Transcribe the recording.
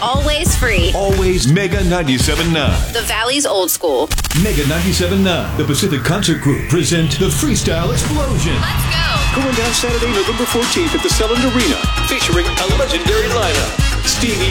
always free. Always Mega 97.9. The Valley's old school. Mega 97.9. The Pacific Concert Group present the Freestyle Explosion. Let's go. Going down Saturday, November 14th at the Selland Arena, featuring a legendary lineup. Stevie